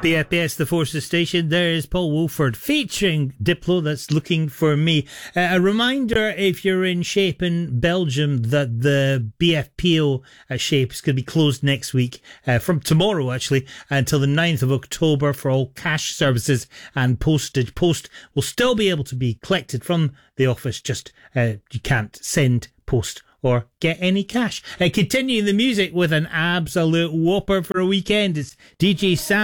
BFBS, the Forces Station. There's Paul Woolford featuring Diplo, that's Looking for Me. A reminder, if you're in Shape in Belgium, that the BFPO Shape is going to be closed next week, from tomorrow actually, until the 9th of October for all cash services and postage. Post will still be able to be collected from the office, just you can't send post or get any cash. Continuing the music with an absolute whopper for a weekend. It's DJ Sam